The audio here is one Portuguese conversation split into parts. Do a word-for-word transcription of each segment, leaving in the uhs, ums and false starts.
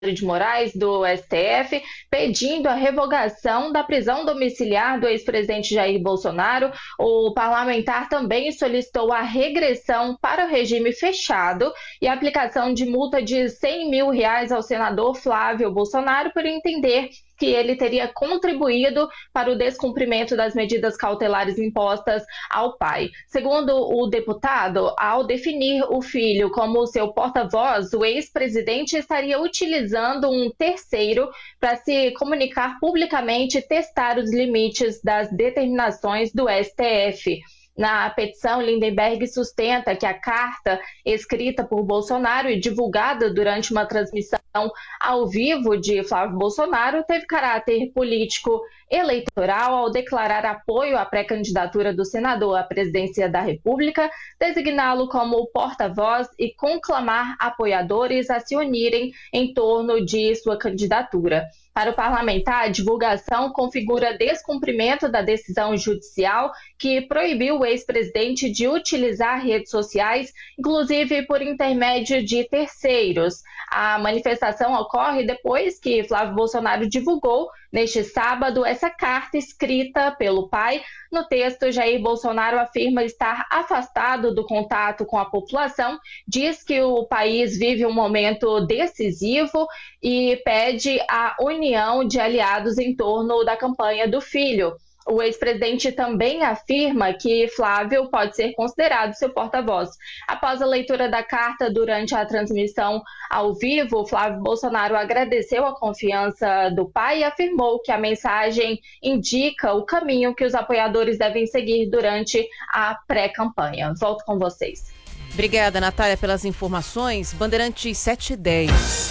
de Moraes, do S T F, pedindo a revogação da prisão domiciliar do ex-presidente Jair Bolsonaro. O parlamentar também solicitou a regressão para o regime fechado e a aplicação de multa de cem mil reais ao senador Flávio Bolsonaro por entender que ele teria contribuído para o descumprimento das medidas cautelares impostas ao pai. Segundo o deputado, ao definir o filho como seu porta-voz, o ex-presidente estaria utilizando um terceiro para se comunicar publicamente e testar os limites das determinações do S T F. Na petição, Lindenberg sustenta que a carta escrita por Bolsonaro e divulgada durante uma transmissão ao vivo de Flávio Bolsonaro teve caráter político eleitoral ao declarar apoio à pré-candidatura do senador à presidência da República, designá-lo como porta-voz e conclamar apoiadores a se unirem em torno de sua candidatura. Para o parlamentar, a divulgação configura descumprimento da decisão judicial que proibiu o ex-presidente de utilizar redes sociais, inclusive por intermédio de terceiros. A manifestação ocorre depois que Flávio Bolsonaro divulgou, neste sábado, essa carta escrita pelo pai. No texto, Jair Bolsonaro afirma estar afastado do contato com a população, diz que o país vive um momento decisivo e pede a união de aliados em torno da campanha do filho. O ex-presidente também afirma que Flávio pode ser considerado seu porta-voz. Após a leitura da carta durante a transmissão ao vivo, Flávio Bolsonaro agradeceu a confiança do pai e afirmou que a mensagem indica o caminho que os apoiadores devem seguir durante a pré-campanha. Volto com vocês. Obrigada, Natália, pelas informações. Bandeirantes sete e dez.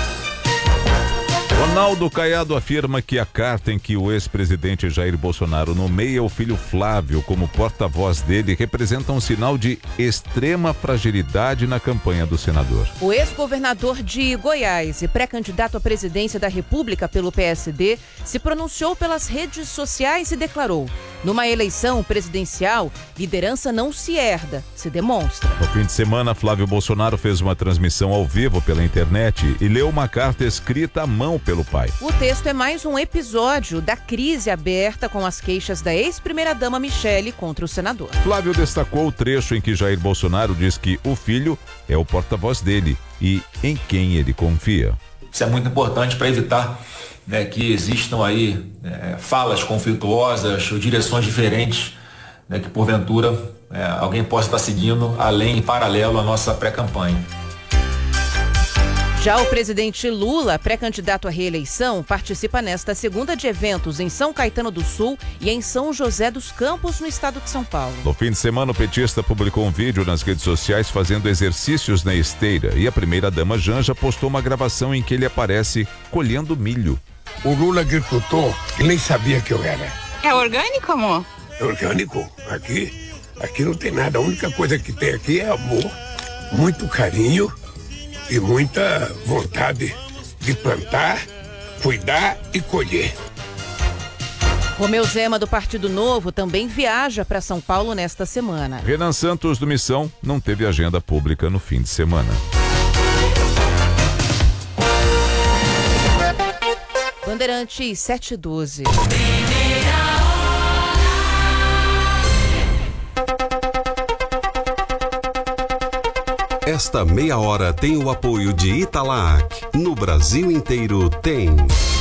Ronaldo Caiado afirma que a carta em que o ex-presidente Jair Bolsonaro nomeia o filho Flávio como porta-voz dele representa um sinal de extrema fragilidade na campanha do senador. O ex-governador de Goiás e pré-candidato à presidência da República pelo P S D se pronunciou pelas redes sociais e declarou: numa eleição presidencial, liderança não se herda, se demonstra. No fim de semana, Flávio Bolsonaro fez uma transmissão ao vivo pela internet e leu uma carta escrita à mão pelo pai. O texto é mais um episódio da crise aberta com as queixas da ex-primeira-dama Michele contra o senador. Flávio destacou o trecho em que Jair Bolsonaro diz que o filho é o porta-voz dele e em quem ele confia. Isso é muito importante para evitar, né, que existam aí é, falas conflituosas ou direções diferentes, né, que porventura é, alguém possa estar seguindo além, em paralelo à nossa pré-campanha. Já o presidente Lula, pré-candidato à reeleição, participa nesta segunda de eventos em São Caetano do Sul e em São José dos Campos, no estado de São Paulo. No fim de semana, o petista publicou um vídeo nas redes sociais fazendo exercícios na esteira e a primeira-dama Janja postou uma gravação em que ele aparece colhendo milho. O Lula agricultor, que nem sabia que eu era. É orgânico, amor? É orgânico. Aqui, aqui não tem nada. A única coisa que tem aqui é amor, muito carinho e muita vontade de plantar, cuidar e colher. Romeu Zema, do Partido Novo, também viaja para São Paulo nesta semana. Renan Santos, do Missão, não teve agenda pública no fim de semana. Bandeirantes sete e doze. Esta meia hora tem o apoio de Italac. No Brasil inteiro tem.